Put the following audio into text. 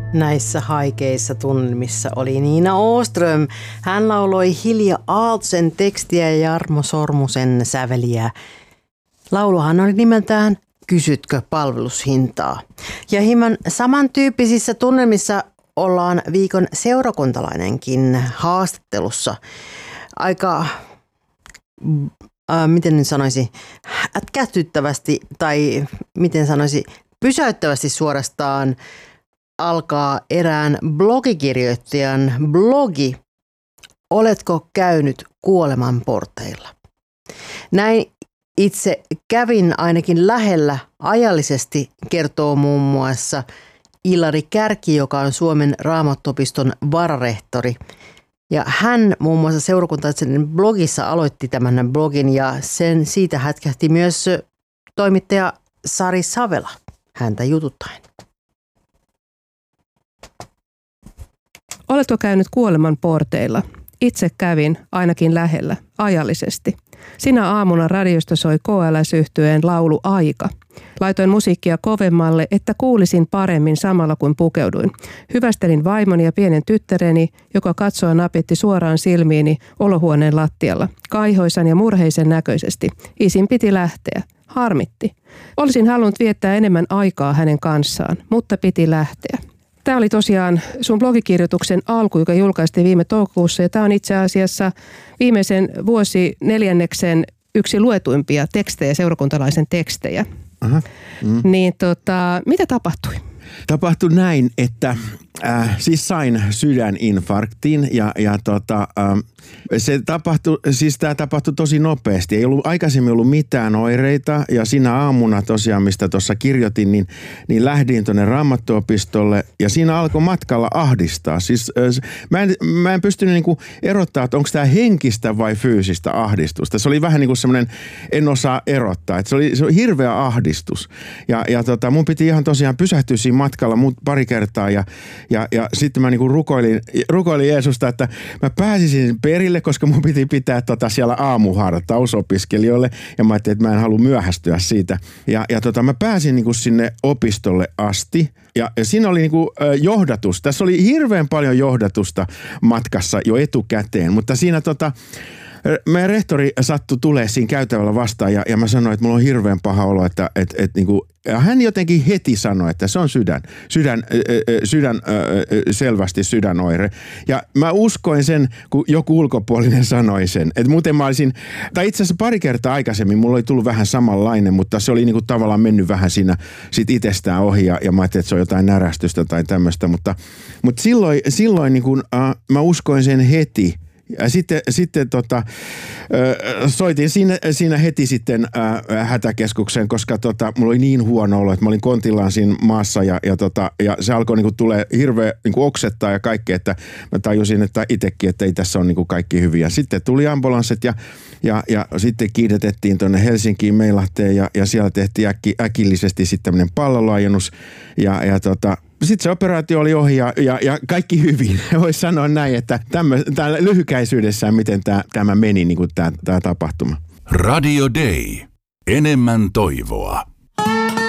Näissä haikeissa tunnelmissa oli Nina Åström. Hän lauloi Hilja Aaltosen tekstiä ja Jarmo Sormusen säveliä. Lauluhan oli nimeltään Kysytkö palvelushintaa? Ja hieman samantyyppisissä tunnelmissa ollaan viikon seurakuntalainenkin haastattelussa. Aika, miten nyt sanoisi, ätkähtyttävästi tai miten sanoisi, pysäyttävästi suorastaan alkaa erään blogikirjoittajan blogi. Oletko käynyt kuoleman porteilla? Näin itse kävin ainakin lähellä ajallisesti, kertoo muun muassa Ilari Kärki, joka on Suomen Raamattuopiston vararehtori. Ja hän muun muassa seurakuntalaisen blogissa aloitti tämän blogin ja siitä hätkähti myös toimittaja Sari Savela häntä jututtaen. Oletko käynyt kuoleman porteilla? Itse kävin ainakin lähellä, ajallisesti. Sinä aamuna radiosta soi KLS-yhtyeen laulu Aika. Laitoin musiikkia kovemmalle, että kuulisin paremmin samalla kun pukeuduin. Hyvästelin vaimoni ja pienen tyttäreni, joka katsoa napitti suoraan silmiini olohuoneen lattialla. Kaihoisan ja murheisen näköisesti. Isin piti lähteä. Harmitti. Olisin halunnut viettää enemmän aikaa hänen kanssaan, mutta piti lähteä. Tämä oli tosiaan sun blogikirjoituksen alku, joka julkaistiin viime toukokuussa. Ja tämä on itse asiassa viimeisen vuosineljänneksen yksi luetuimpia tekstejä, seurakuntalaisen tekstejä. Niin mitä tapahtui? Tapahtui näin, että siis sain sydäninfarktin ja tämä tapahtui tosi nopeasti. Ei ollut aikaisemmin ollut mitään oireita ja siinä aamuna tosiaan, mistä tuossa kirjoitin, niin lähdin tuonne Raamattuopistolle ja siinä alkoi matkalla ahdistaa. Siis mä en pystynyt niinku erottaa, että onko tämä henkistä vai fyysistä ahdistusta. Se oli vähän niin kuin semmoinen, en osaa erottaa. Että se oli hirveä ahdistus ja mun piti ihan tosiaan pysähtyä siinä matkalla pari kertaa ja sitten mä niinku rukoilin Jeesusta, että mä pääsisin perille, koska mun piti pitää siellä aamuhartaus opiskelijoille ja mä ajattelin, että mä en halua myöhästyä siitä. Ja mä pääsin niinku sinne opistolle asti ja siinä oli niinku johdatus. Tässä oli hirveän paljon johdatusta matkassa jo etukäteen, mutta siinä meidän rehtori sattui tulee siinä käytävällä vastaan ja mä sanoin, että mulla on hirveän paha olo, että niinku, ja hän jotenkin heti sanoi, että se on sydän selvästi sydänoire. Ja mä uskoin sen, kun joku ulkopuolinen sanoi sen. Että muuten mä olisin, tai itse asiassa pari kertaa aikaisemmin mulla oli tullut vähän samanlainen, mutta se oli niinku tavallaan mennyt vähän siinä sit itsestään ohi ja mä ajattelin, että se on jotain närästystä tai tämmöistä. Mutta silloin niinku, mä uskoin sen heti. Ja sitten soitin siinä heti sitten hätäkeskukseen, koska mulla oli niin huono olo, että mä olin kontillaan siinä maassa ja se alkoi niinku tulee hirveä niinku oksettaa ja kaikkea, että mä tajusin, että itsekin, että ei tässä ole niinku kaikki hyviä. Sitten tuli ambulanssit ja sitten kiidetettiin tuonne Helsinkiin Meilahteen ja siellä tehtiin äkillisesti sitten tämmöinen pallolaajennus ja sitten se operaatio oli ohi ja kaikki hyvin. Voisi sanoa näin, että täällä lyhykäisyydessään, miten tämä meni, niin kuin tämä tapahtuma. Radio Day. Enemmän toivoa.